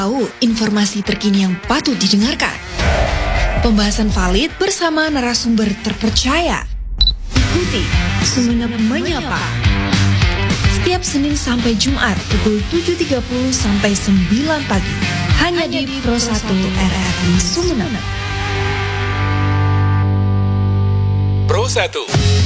tahu informasi terkini yang patut didengarkan. Pembahasan valid bersama narasumber terpercaya. Ikuti Sumeneb Menyapa. Setiap Senin sampai Jumat pukul 7.30 sampai 9 pagi. Hanya di Pro 1 RRI Sumeneb. Pro 1.